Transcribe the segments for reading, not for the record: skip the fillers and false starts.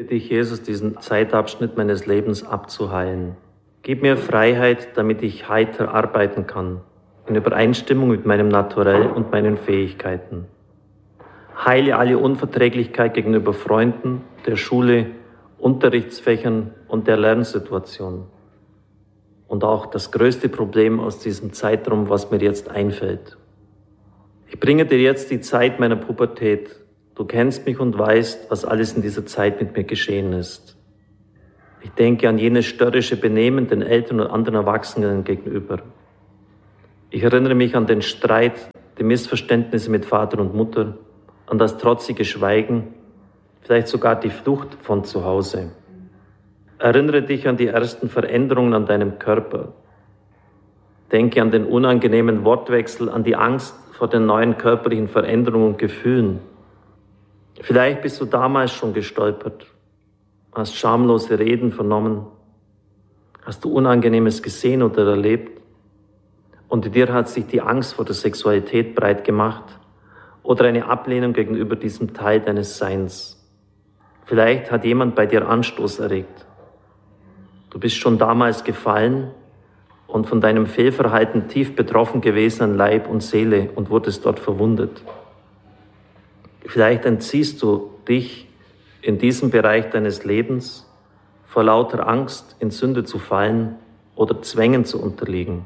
Bitte dich, Jesus, diesen Zeitabschnitt meines Lebens abzuheilen. Gib mir Freiheit, damit ich heiter arbeiten kann, in Übereinstimmung mit meinem Naturell und meinen Fähigkeiten. Heile alle Unverträglichkeit gegenüber Freunden, der Schule, Unterrichtsfächern und der Lernsituation. Und auch das größte Problem aus diesem Zeitraum, was mir jetzt einfällt. Ich bringe dir jetzt die Zeit meiner Pubertät. Du kennst mich und weißt, was alles in dieser Zeit mit mir geschehen ist. Ich denke an jenes störrische Benehmen den Eltern und anderen Erwachsenen gegenüber. Ich erinnere mich an den Streit, die Missverständnisse mit Vater und Mutter, an das trotzige Schweigen, vielleicht sogar die Flucht von zu Hause. Erinnere dich an die ersten Veränderungen an deinem Körper. Denke an den unangenehmen Wortwechsel, an die Angst vor den neuen körperlichen Veränderungen und Gefühlen. Vielleicht bist du damals schon gestolpert, hast schamlose Reden vernommen, hast du Unangenehmes gesehen oder erlebt und in dir hat sich die Angst vor der Sexualität breit gemacht oder eine Ablehnung gegenüber diesem Teil deines Seins. Vielleicht hat jemand bei dir Anstoß erregt. Du bist schon damals gefallen und von deinem Fehlverhalten tief betroffen gewesen an Leib und Seele und wurdest dort verwundet. Vielleicht entziehst du dich in diesem Bereich deines Lebens vor lauter Angst, in Sünde zu fallen oder Zwängen zu unterliegen.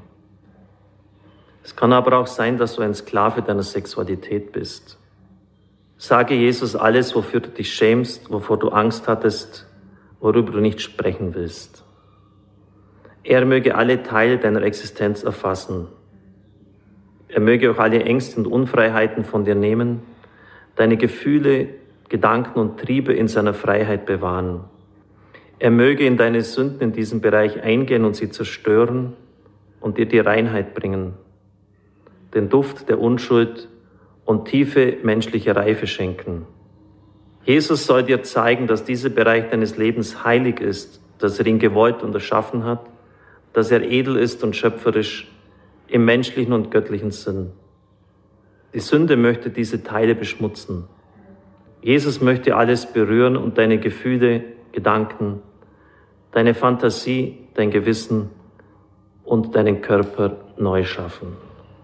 Es kann aber auch sein, dass du ein Sklave deiner Sexualität bist. Sage Jesus alles, wofür du dich schämst, wovor du Angst hattest, worüber du nicht sprechen willst. Er möge alle Teile deiner Existenz erfassen. Er möge auch alle Ängste und Unfreiheiten von dir nehmen, deine Gefühle, Gedanken und Triebe in seiner Freiheit bewahren. Er möge in deine Sünden in diesem Bereich eingehen und sie zerstören und dir die Reinheit bringen, den Duft der Unschuld und tiefe menschliche Reife schenken. Jesus soll dir zeigen, dass dieser Bereich deines Lebens heilig ist, dass er ihn gewollt und erschaffen hat, dass er edel ist und schöpferisch im menschlichen und göttlichen Sinn. Die Sünde möchte diese Teile beschmutzen. Jesus möchte alles berühren und deine Gefühle, Gedanken, deine Fantasie, dein Gewissen und deinen Körper neu schaffen.